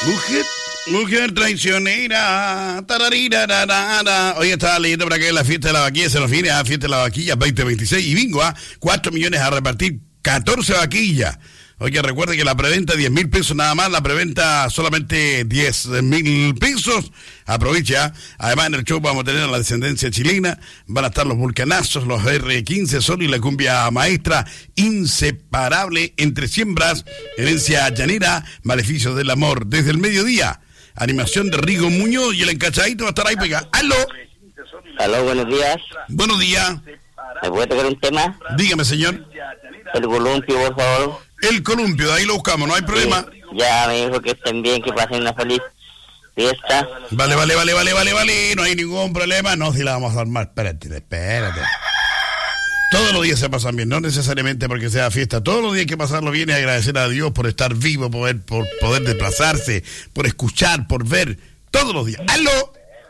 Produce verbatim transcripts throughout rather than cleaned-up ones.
Mujer, mujer traicionera. Tararirarara. Hoy estaba leyendo para que la fiesta de la vaquilla se nos viene a la fiesta de la vaquilla veinte veintiséis y bingo a cuatro millones a repartir, catorce vaquillas. Oye, recuerde que la preventa diez mil pesos nada más, la preventa solamente diez mil pesos. Aprovecha. Además, en el show vamos a tener a la descendencia chilena, van a estar los vulcanazos, los erre quince Sol y la cumbia maestra, inseparable entre siembras, herencia llanera, maleficios del amor. Desde el mediodía, animación de Rigo Muñoz y el encachadito va a estar ahí pegado. ¡Aló! Aló, buenos días. Buenos días. ¿Me puede tocar un tema? Dígame, señor. El columpio, por favor. El columpio, de ahí lo buscamos, no hay problema. Sí, ya me dijo que estén bien, que pasen una feliz fiesta. Vale, vale, vale, vale, vale, vale, no hay ningún problema. No, si la vamos a armar, espérate, espérate. Todos los días se pasan bien, no necesariamente porque sea fiesta. Todos los días hay que pasarlo bien y agradecer a Dios por estar vivo, por poder, por poder desplazarse, por escuchar, por ver. Todos los días. ¡Aló!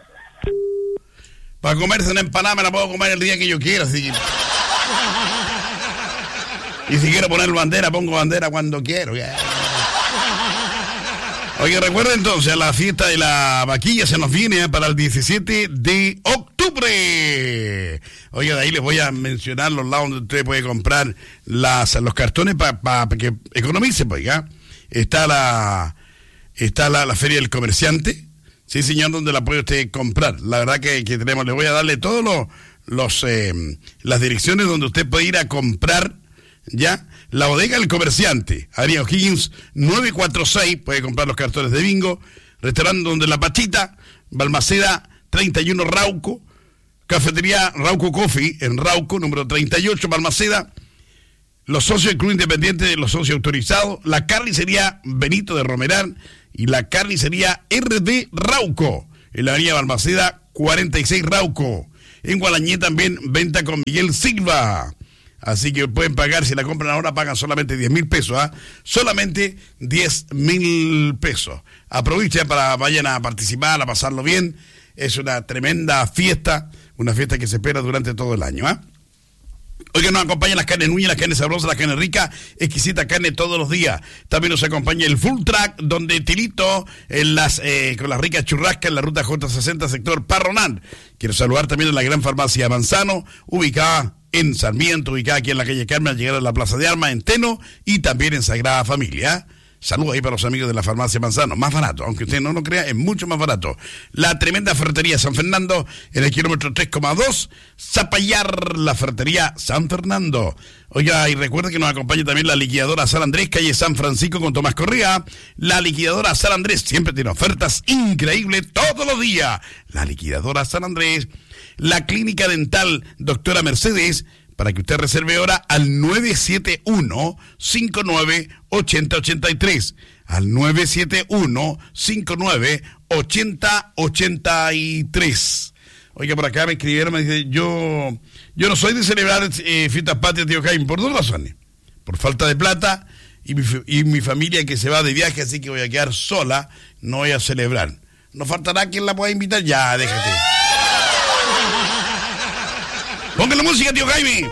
Para comerse una empanada me la puedo comer el día que yo quiera, así que... Y si quiero poner bandera, pongo bandera cuando quiero. Yeah. Oye, recuerda entonces, la fiesta de la vaquilla se nos viene para el diecisiete de octubre. Oye, de ahí les voy a mencionar los lados donde usted puede comprar las, los cartones para pa, pa que economice, pues, ¿ya? Está la, está la, la Feria del Comerciante. Sí, señor, donde la puede usted comprar. La verdad que, que tenemos, le voy a darle todos los, los eh, las direcciones donde usted puede ir a comprar. Ya, la bodega del comerciante, Avenida O'Higgins nueve cuatro seis, puede comprar los cartones de bingo. Restaurante Donde la Pachita, Balmaceda treinta y uno Rauco, Cafetería Rauco Coffee en Rauco, número treinta y ocho Balmaceda. Los socios del Club Independiente de los socios autorizados, la carnicería Benito de Romerán y la carnicería erre de Rauco, en la Avenida Balmaceda cuarenta y seis Rauco. En Gualañé también venta con Miguel Silva. Así que pueden pagar, si la compran ahora, pagan solamente diez mil pesos, ¿ah? ¿eh? Solamente diez mil pesos. Aprovechen para vayan a participar, a pasarlo bien. Es una tremenda fiesta, una fiesta que se espera durante todo el año, ¿ah? ¿eh? Hoy nos acompañan las carnes nuñas, las carnes sabrosas, las carnes ricas, exquisita carne todos los días. También nos acompaña el Full Track, donde Tilito, en las, eh, con las ricas churrascas en la ruta J sesenta, sector Parronal. Quiero saludar también a la gran farmacia Manzano, ubicada en Sarmiento, ubicada aquí en la calle Carmen, al llegar a la Plaza de Armas, en Teno, y también en Sagrada Familia. Saludos ahí para los amigos de la farmacia Manzano. Más barato, aunque usted no lo crea, es mucho más barato. La tremenda ferretería San Fernando, en el kilómetro tres coma dos, Zapallar, la ferretería San Fernando. Oiga, y recuerda que nos acompaña también la liquidadora San Andrés, calle San Francisco con Tomás Correa. La liquidadora San Andrés siempre tiene ofertas increíbles todos los días. La liquidadora San Andrés. La clínica dental Doctora Mercedes, para que usted reserve hora al nueve siete uno, cinco nueve, ocho cero ocho tres. Al nueve siete uno, cinco nueve, ocho cero ocho tres. Oiga, por acá me escribieron, me dice, yo, yo no soy de celebrar eh, fiestas patrias, tío Jaime, por dos razones. Por falta de plata y mi, y mi familia que se va de viaje, así que voy a quedar sola, no voy a celebrar. ¿No faltará quien la pueda invitar? Ya, déjate. Ponga la música, tío Jaime.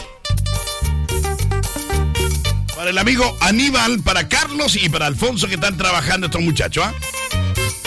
Para el amigo Aníbal, para Carlos y para Alfonso, que están trabajando estos muchachos, ¿ah? ¿eh?